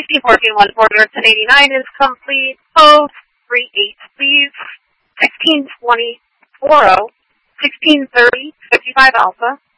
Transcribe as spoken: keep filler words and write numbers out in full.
sixteen fourteen one four zero ten eighty-nine is complete. Code three eight, please. sixteen twenty four zero, sixteen thirty fifty-five Alpha.